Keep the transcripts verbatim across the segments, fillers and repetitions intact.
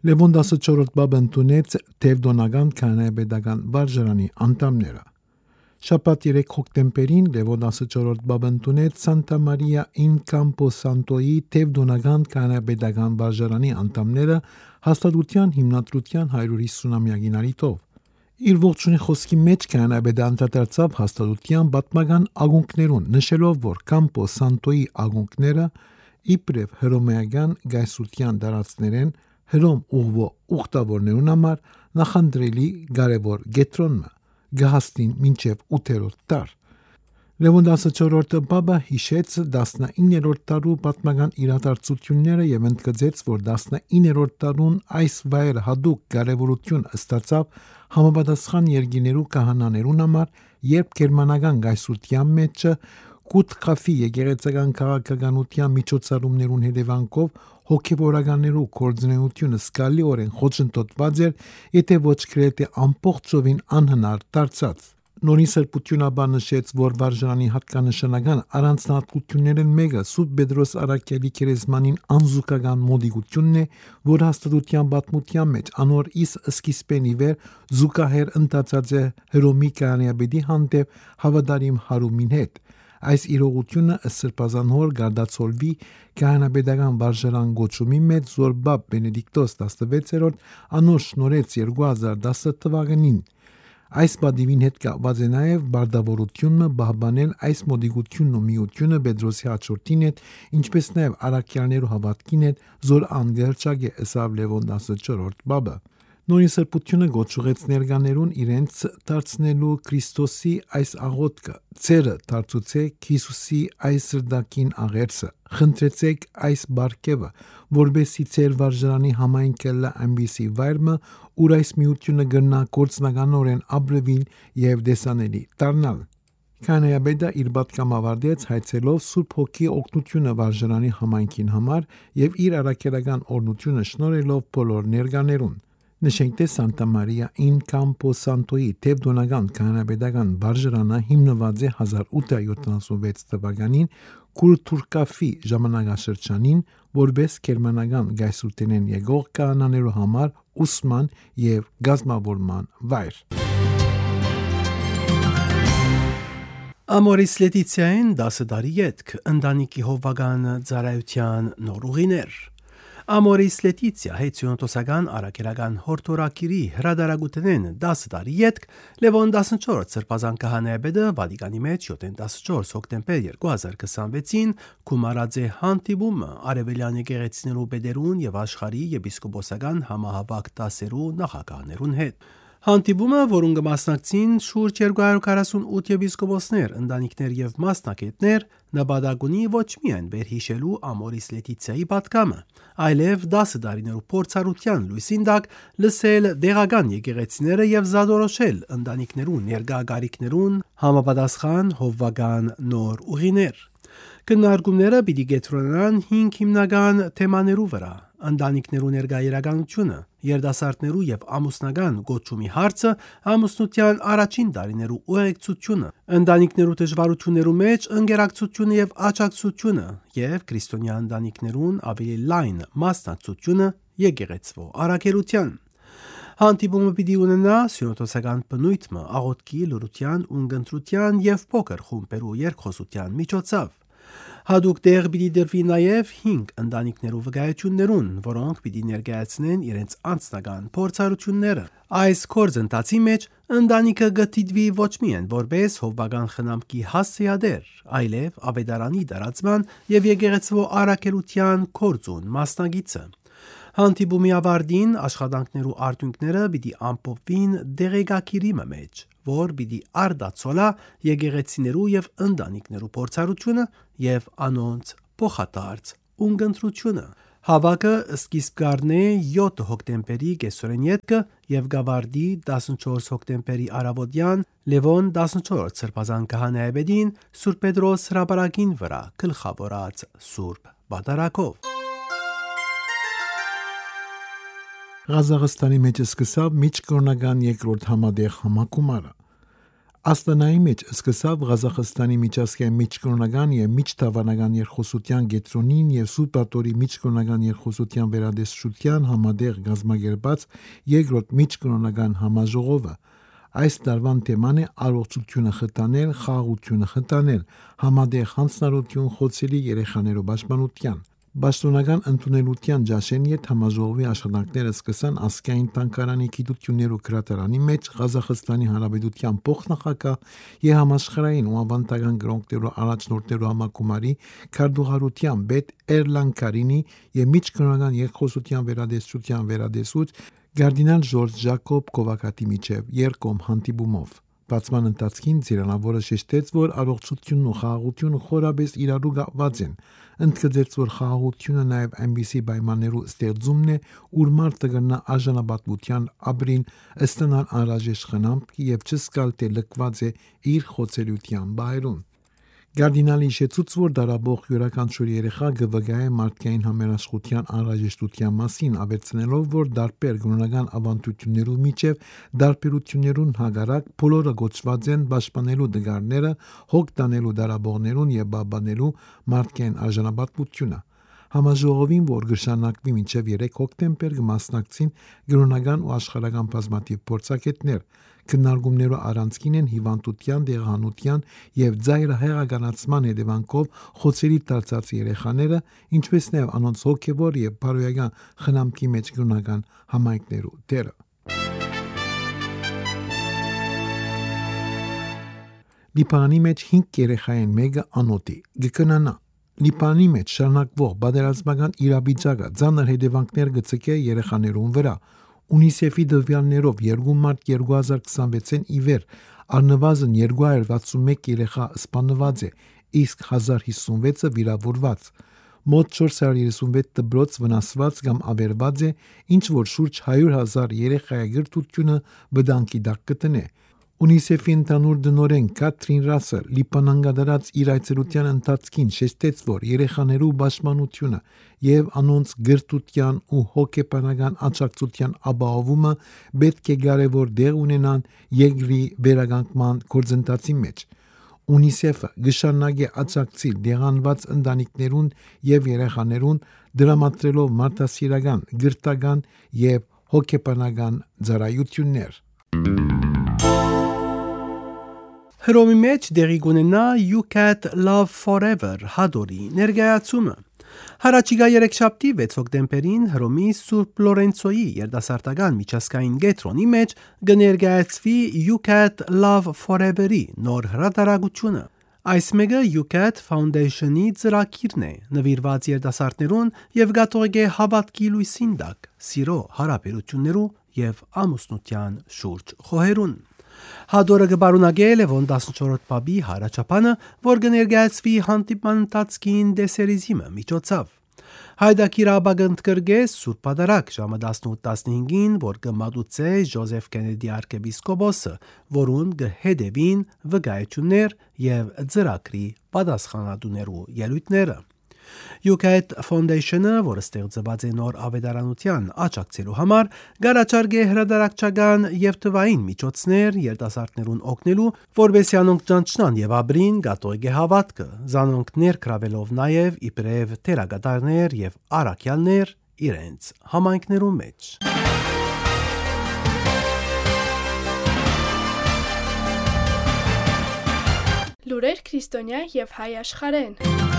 Լևոն տասնչորրորդ բաբը ընդունեց Տևդոնական քահանայապետական վարժարանի անդամները։ Շաբաթ երեքին հոկտեմբերին Լևոն տասնչորրորդ բաբը ընդունեց Սանտա Մարիա ին Կամպո Սանտոյի Տևդոնական քահանայապետական վարժարանի անդամները հաստատության հիմնադրության հարյուր հիսունամյակին առիթով։ Իր ողջունի խոսքի մեջ քահանայապետը անդրադարձավ հաստատության պատմական ակունքներուն, նշելով, որ Կամպո Սանտոյի ակունքները իբրև հռոմեական գայսրության դարածներեն հռոմ ուղղվող ուխտավորներուն համար նախընտրելի կարևոր կետրոնը գահստին մինչև ութերորդ դար։ Լևոն տասնչորրորդը բաբը հիշեց տասնիններորդ դարու պատմական իրադարձությունները եւ ընդգծեց, որ տասնիններորդ դարուն այս վայրը հատուկ կարևորություն ստացավ համապատասխան երկիներու քահանաներուն համար, երբ գերմանական գայսրության մեջը Կուտկաֆի եկեղեցական քաղաքականության միջոցառումներուն հետևանքով հոգևորականներու կորձունեությունը սկալիորեն խոչընդոտված էր, եթե ոչ գրեթե ամբողջովին անհնար դարձած։ Նորին սրբությունաբար նշեց, որ վարժարանի հատկանշական առանձնահատկություններն մեկը Սուրբ Պետրոս Առաքյալի քերեզմանին անզուգական մոդիկությունն է, որ հաստատության պատմության մեջ անոր իս սկիզբեն ի վեր զուգահեռ ընթացած է Հռոմի քահանայապետի հանդեպ հավատարիմ հարումին հետ։ Այս իրողությունը սրբազանհոր գարդացոլվի քահանայապետական վարժարան գոչումի մեջ զոր բաբ Բենեդիկտոս տասնվեցերորդ անոր շնորհեց երկու հազար դասը թվականին։ Այս բադիվին հետ կապված է նաև բարդավորությունը բահբանել այս մոդիկությունն ու միությունը Պետրոսի հաջորդին հետ, ինչպես նաև առաքյալներու հավատքին հետ, զոր անգերճակ է ըսավ Լևոն տասնչորրորդ բաբը։ Նորին սրբությունը գոչուեց ներկաներուն իրենց դարձնելու Քրիստոսի այս աղոթքը. «Ձերը դարձուցեք Հիսուսի այս սրտակին աղերսը, խնդրեցեք այս բարգևը, որբեսի ձեր վարժարանի համայնքը լա այնպիսի վայրը, ուր այս միությունը գտնա գործնականորեն ապրվին եւ դեսանելի դառնալ»։ Քահանայապետը իր պատգամը ավարտեց հայցելով Սուրբ Հոգի օգնությունը վարժարանի համայնքին համար եւ իր առաքելական օրհնությունը շնորհելով բոլոր ներկաներուն։ Նշենք, թե Սանտա Մարիա ին Կամպո Սանտոյի Տևդոնական քահանայապետական վարժարանը հիմնված է հազար ութ հարյուր յոթանասունվեց թվականին Կուլտուրկաֆի ժամանակաշրջանին, որպես գերմանական գայսրութենեն եկող քահանաներու համար ուսման եւ գազմավորման վայր։ Ամորիս Լետիցիային դասը տարի ետք ընտանիքի հովվական ծառայության նոր ուղիներ։ Ամորիս Լետիցիա հեծյոնտոսական արաքելական հորթորակիրի հրադարագութենեն դասը տարի ետք Լևոն տասնչորրորդ սրբազան քահանայապետը Վատիկանի մեջ յոթ տասնչորս հոկտեմբեր երկու հազար քսանվեցին կումարած է հանդիպումը արևելյան եկեղեցիներու պետերուն եւ աշխարհի եպիսկոպոսական համահավաք դասերու նախագահներուն հետ։ Հանդիպումը, որուն կմասնակցին շուրջ երկու հարյուր քառասունութ եպիսկոպոսներ, ընտանիքներ եւ մասնակիցներ, նպատակ ունի ոչ միայն վերհիշելու Ամորիս Լետիցիայի պատգամը, այլև դասը տարիներու փորձառության լույսին տակ լսել դեղական եկեղեցիները եւ զադորոշել ընտանիքներու ներկա գարիքներուն համապատասխան հովվական նոր ուղիներ։ Քննարկումները պիտի կենտրոնանան հինգ հիմնական թեմաներու վրա՝ ընտանիքներու ներկա իրականությունը, երիտասարդներու եւ ամուսնական գոչումի հարցը, ամուսնության առաջին տարիներու ուղեկցությունը, ընտանիքներու դժվարություններու մեջ ընկերակցությունը եւ աջակցությունը եւ քրիստոնյա ընտանիքներուն ավելի լայն մասնակցությունը եկեղեցվո առաքելության։ Հանդիպումը պիտի ունենա սյունոթոսական բնույթը աղոթքի, լրության, ունգընտրության եւ փոքր խումբերու երկխոսության միջոցով։ Հատուկ տեղ պիտի դրվի նաև հինգ ընտանիքներու վկայություններուն, որոնք պիտի ներկայացնեն իրենց անձնական փորձառությունները։ Այս գործընթացի մեջ ընտանիքը գտիդվի ոչ միայն որպես հովվական խնամքի հասցեադեր, այլև ավետարանի տարածման եւ եկեղեցվո առաքելության կորձուն մասնագիծը։ Հանդիպումի ավարտին աշխատանքներու արդյունքները պիտի ամփոփվին դեղեկագիրի մեջ, որ պիտի արդացոլա եկեղեցիներու եւ ընտանիքներու փորձառությունը եւ անոնց փոխադարձ ունգընտրությունը։ Հավաքը սկիզբ կառնե յոթ հոկտեմբերի կեսօրեն ետքը եւ գավարդի տասնչորս հոկտեմբերի արավոտյան Լևոն տասնչորրորդ սրբազան քահանայապետին Սուրբ Պետրոս հրապարակին վրա գլխավորած Սուրբ Պատարագով։ Ղազախստանի մեջ սկսավ միջկրոնական երկրորդ համադեղ համակումարը։ Աստանայի մեջ սկսավ Ղազախստանի միջազգային միջկրոնական եւ միջթավանական երկխոսության գետրոնին եւ Սուպատորի միջկրոնական երկխոսության վերադեսչության համադեղ գազմագերբած երկրորդ միջկրոնական համաժողովը։ Այս տարվան թեման է առողջությունը խթանել, խաղաղությունը խթանել, համադեղ հանձնարարություն խոցելի երեխաներու պաշտպանության։ Պաշտոնական ընդունելության ջաշեն ետ համաժողովի աշխատանքները սկսան ազգային տանկարանի գիտություններու գրադարանի մեջ Ղազախստանի Հանրապետության փոխնախագահ եւ համաշխարհային ու ավանդական գրոնքներու առաջնորդներու համակումարի քարտուղարության պետ Էրլան Կարինի եւ միջկրոնական երկխոսության վերադեսչության վերադեսուչ Կարդինալ Ժորժ Ժակոբ Կովակատի միջև երկկողմ հանդիպումով։ Բացման ընթացքին Ծիրանավորը շեշտեց, որ առողջությունն ու խաղաղությունը խորապես իրարու կապված են, ընդգծեց, որ խաղաղությունը նաև այնպիսի պայմաններու ստեղծումն է, ուր մարդը կգնա արժանապատվության ապրին, ստանալ անհրաժեշտ խնամք եւ չզգալ, թե լքված է իր խոցելիության բայրուն։ Կարդինալի հիշեցուց, որ դարաբող յուրաքանչյուր երեխա կվգայ մարդկային համերաշխության անհրաժեշտության մասին, ավելցնելով, որ դարբեր գնունական ավանդություններու միջև դարբերություններուն հագարակ բոլորը գոչված են պաշտպանելու դգարները, հոգ տանելու դարաբողներուն եւ բաբանելու մարդկային արժանապատվությունը։ Համաժողովին, որ գշանակվի մինչև երեք հոկտեմբեր կմասնակցին գրոնական ու աշխարհական բազմաթիվ փորձագետներ, քննարկումներու առանցքին են հիվանդության, դեղահանության եւ ծայրահեղականացման հետևանքով խոցելի դարձած երեխաները, ինչպես նաեւ անոնց հոգեվոր եւ բարոյական խնամքի մեջ գրոնական համայնքներու դերը։ Լիբանանի մեջ հինգ երեխա են, մեկը անոթի, գկնանա։ Լիբանանի մեջ շարունակվող բادرազմական իրավիճակը ծանր հետևանքներ կցկե երեխաներուն վրա։ UNICEF-ի դվյալներով երկու մարտ երկու հազար քսանվեցին ի վեր առնվազն երկու հարյուր վաթսունմեկ երեխա սպանված է, իսկ հազար հիսունվեցը վիրավորված։ Մոտ չորս հարյուր երեսունվեց դպրոց վնասված կամ ավերված է, ինչ որ շուրջ հարյուր հազար երեխայի գրթությունը բդանկի տակ կտնե։ UNICEF-ի ընդհանուր դնորեն Կաթրին Ռասել Լիբանան կատարած իր այցելության ընթացքին շեշտեց, որ երեխաներու պաշտպանությունը եւ անոնց գրթության ու հոգեբանական աջակցության ապահովումը պետք է կարևոր դեր ունենան երկրի վերականգնման գործընթացի մեջ։ UNICEF-ը գշանագե աջակցիլ դեղանված ընտանիքներուն եւ երեխաներուն դրամատրելով մարդասիրական, գրթական եւ հոգեբանական ծառայություններ։ Հռոմի մեջ դեղի կունենա You Cat Love Forever հադորի ներկայացումը։ Հարաճիգա երեքշաբթի վեց հոկտեմբերին Հռոմի Սուրբ Լորենցոյի երդասարտական միջազգային կենտրոնի մեջ կներկայացվի You Cat Love Forever-ի նոր հրատարակությունը։ Այս մեկը You Cat Foundation-ի ծրագիրն է, նվիրված երդասարտներուն եւ գաթողիկե հավատքի լույսին տակ, սիրո հարաբերություններու եւ ամուսնության շուրջ խոհերուն։ Հադորը կբարունակե Լևոն տասնչորրորդ պապի հարաճապանը, որ կներկայացվի հանդիպման ընթացքին դեսերիզիմը միջոցով։ Հայդակիրաբագը ընդգրկե Սուրբ Պատարագ ժամը տասնութ տասնհինգին, որ կմատուցե Ջոզեֆ Քենեդի arczepiskopos-ը, որուն կհետևին վկայություններ եւ ծրագրի պատասխանատուներու ելույթները։ You Cat Foundation-ը, որը ստեղծված է նոր ավետարանության աջակցելու համար, գարաչարգե հրատարակչական եւ թվային միջոցներ երիտասարդներուն օգնելու, որբեսի անոնք ճանչնան եւ ապրին գաթողիկե հավատքը, զանոնք ներգրավելով նաեւ իբրև թերագադարներ եւ առաքյալներ իրենց համայնքներում մեջ։ Լուրեր քրիստոնյա եւ հայ աշխարհեն։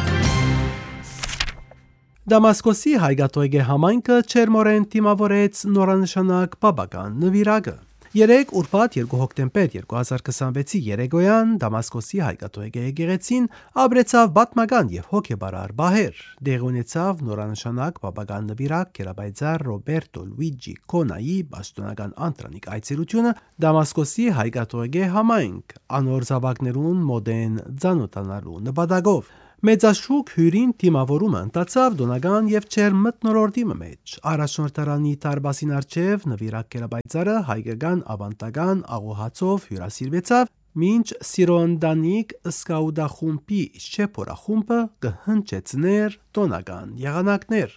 Դամասկոսի հայգաթողիկե համայնքը չերմորեն թիմավորեց նորանշանակ պապական նվիրակը։ Երեկ ուրբաթ երկու հոկտեմբեր երկու հազար քսանվեցի երեկոյան Դամասկոսի հայկաթողիկե եկեղեցին ապրեցավ պատմական եւ հոգեբարար բահեր։ Դեղ ունեցավ նորանշանակ պապական նվիրակ Կերաբայձար Ռոբերտո Լուիջի Կոնայի պաշտոնական անտրանիկ այցելությունը Դամասկոսի հայկաթողիկե համայնք անոր զավակներուն մոդեն ծանոթանալու նպատակով։ Մեծաշուկ հյուրին թիմավորումը ընթացավ դոնական եւ չեր մթնոլորտի մեջ։ Առաջնորդարանի տարբասին արչեվ նվիրակ Կերաբայձարը հայկական ավանդական աղոհացով հյուրասիրվեցավ, մինչ Սիրոնդանիկ սկաուդախումբի շեփորախումբը կհնչեցներ տոնական եղանակներ։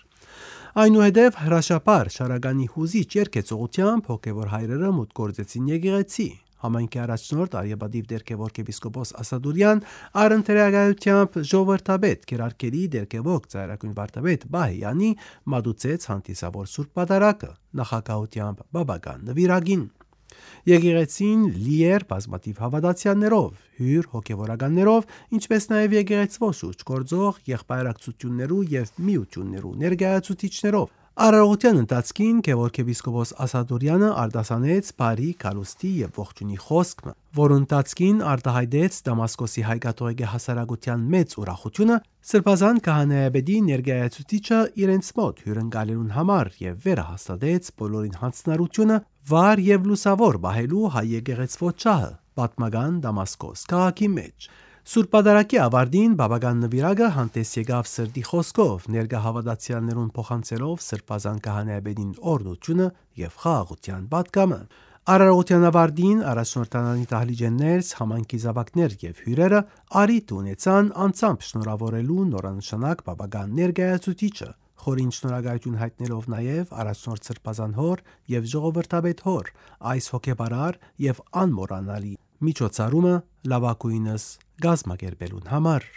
Այնուհետև հրաշապար շարագանի հուզիչ երկեցողությամբ հոգևոր հայրերը մուտք գործեցին եկեղեցի։ Համայնքի առաջնորդ Արիաբադիվ Դերկևորգ եպիսկոպոս Ասադուրյան առընտրյակայությամբ ժողովրդաբեդ Կերարկելի Դերկևորգ ծայրակույն վարդապետ Բահյանի մատուցեց հանդիսավոր Սուրբ Պատարագը նախագահությամբ բաբական նվիրագին։ Եկեղեցին լի էր բազմաթիվ հավատացյալներով, հյուր հոգևորականներով, ինչպես նաև եկեղեցվո շուրջ գործող եղբայրակցություններու եւ միություններու ներկայացուցիչներով։ Արարողության ընթացքին Գևորգ եպիսկոպոս Ասադուրյանը արտասանեց բարի կալուստի եւ ողջունի խոսքը, որոնց ընթացքին արտահայտեց Դամասկոսի հայկաթողիկե հասարակության մեծ ուրախությունը Սրբազան քահանայապետի ներկայացուցիչը իրենց մոտ հյուրընկալելուն համար եւ վերահաստատեց բոլորին հանձնարարությունը վար եւ լուսավոր բահելու հայ եկեղեցվո ճահը պատմական Դամասկոս քաղաքի մեջ։ Սուրբ Պատարագի ավարտին բաբական նվիրագը հանդես եկավ սրտի խոսքով, ներկա հավատացյալներուն փոխանցելով Սրբազան քահանայապետին օրհնությունը եւ խաղաղության պատգամը։ Արարողության ավարտին առաջնորդանանի դահլիճներս, համայնքի զավակներ եւ հյուրերը արիթ ունեցան անցամբ շնորհավորելու նորանշանակ բաբական ներկայացուցիչը, խորին շնորհակալություն հայտնելով նաև առաջնորդ Սրբազան հոր եւ ժողովրդաբեդ հոր այս հոգեբարար եւ անմոռանալի միջոցառումը լավագույնս գազմագերբելուն համար։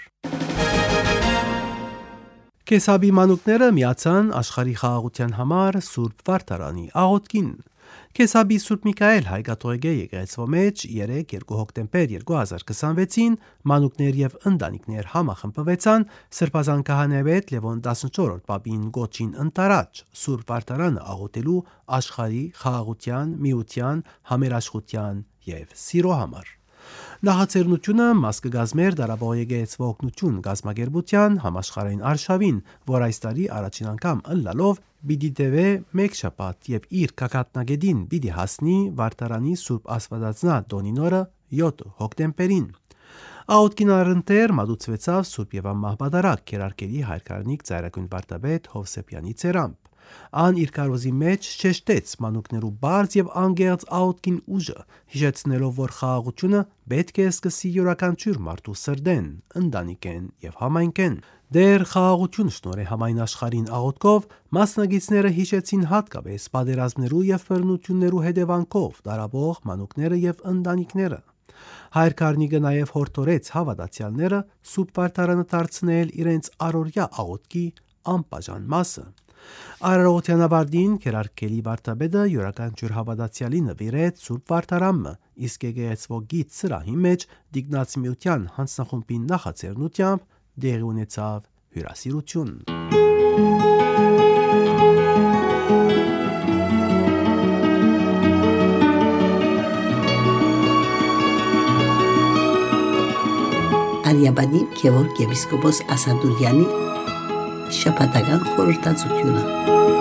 Կեսաբի մանուկները միացան աշխարհի խաղաղության համար Սուրբ Վարդարանի աղոթքին։ Կեսաբի Սուրբ Միքայել հայկաթողիկե եկեղեցվո մեջ երեկ հոկտեմբեր երկու հազար քսանվեցին մանուկներ եւ ընտանիքներ համախմբվեցան Սրբազան քահանայապետ Լևոն տասնչորրորդ պապին գոչին ընտարաջ Սուրբ Վարդարանը աղոթելու աշխարհի խաղաղության, միության, համերաշխության եւ սիրո համար։ Նախաձեռնությունը մաս կգազմեր դարաբող եկեղեցվո օգնություն գազմագերբության համաշխարհային արշավին, որ այս տարի առաջին անգամ ըլլալով պիտի տևե մեկ շաբաթ եւ իր կակատնագետին պիտի հասնի Վարդարանի Սուրբ Աստվածածնա տոնին օրը յոթ հոկտեմբերին։ Աղոթքին առընթեր մատուցվեցավ Սուրբ եւ անմահ Պատարագ Կերարկելի հայրքարնիկ ծայրակույն վարդապետ Հովսեփյանի ցերամբ։ Ան իր կարոզի մեջ շեշտեց մանուկներու բարձ եւ անգերց աղոթքին ուժը, հիշեցնելով, որ խաղաղությունը պետք է սկսի յուրաքանչյուր մարդու սրդեն, ընտանիքեն եւ համայնքեն։ Դեր խաղաղություն շնորհե համայն աշխարհին աղոթքով մասնագետները հիշեցին հատկապես պատերազմներու եւ բռնություններու հետևանքով դարաբող մանուկները եւ ընտանիքները։ Հայրքարնիկը նաև հորդորեց հավատացյալները Սուրբ Վարդարանը դարձնել իրենց առօրյա աղոթքի անբաժան մասը։ Արարողության ավարտին Կերարկելի վարդապետը յուրաքանչյուր հավատացյալի նվիրեց Սուրբ Վարդարանը, իսկ եկեղեցվո գիծ սրահի մեջ Դիգնաց միության հանձնախումբի նախաձեռնությամբ դեղի ունեցավ հյուրասիրություն։ Արիաբադիվ Գևորգ եպիսկոպոս Ասադուրյանի շաբաթական խորհրդածությունը։